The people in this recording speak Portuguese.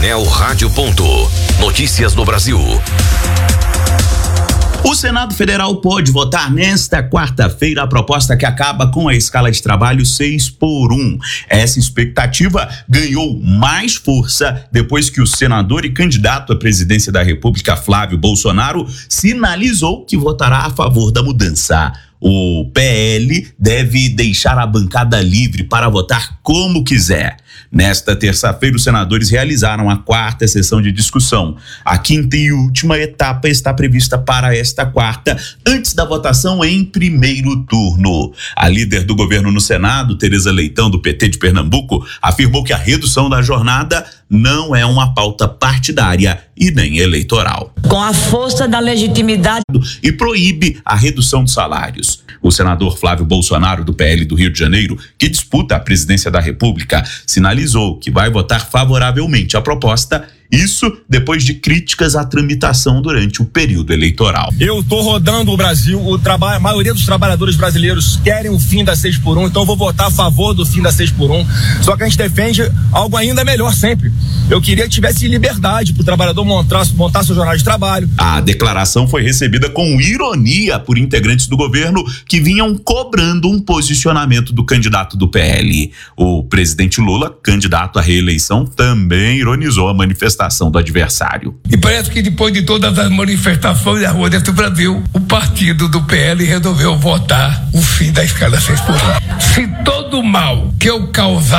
Anel Rádio. Notícias do Brasil. O Senado Federal pode votar nesta quarta-feira a proposta que acaba com a escala de trabalho 6x1. Essa expectativa ganhou mais força depois que o senador e candidato à presidência da República, Flávio Bolsonaro, sinalizou que votará a favor da mudança. O PL deve deixar a bancada livre para votar como quiser. Nesta terça-feira, os senadores realizaram a quarta sessão de discussão. A quinta e última etapa está prevista para esta quarta, antes da votação em primeiro turno. A líder do governo no Senado, Tereza Leitão, do PT de Pernambuco, afirmou que a redução da jornada não é uma pauta partidária e nem eleitoral. Com a força da legitimidade. E proíbe a redução dos salários. O senador Flávio Bolsonaro, do PL do Rio de Janeiro, que disputa a presidência da República, sinalizou que vai votar favoravelmente à proposta. Isso depois de críticas à tramitação durante o período eleitoral. Eu estou rodando o Brasil, a maioria dos trabalhadores brasileiros querem o fim da 6x1, então eu vou votar a favor do fim da 6x1. Só que a gente defende algo ainda melhor sempre. Eu queria que tivesse liberdade para o trabalhador montar sua jornada de trabalho. A declaração foi recebida com ironia por integrantes do governo que vinham cobrando um posicionamento do candidato do PL. O presidente Lula, candidato à reeleição, também ironizou a manifestação do adversário. E parece que depois de todas as manifestações na rua desse Brasil, o partido do PL resolveu votar o fim da escala 6x1. Se todo o mal que eu causar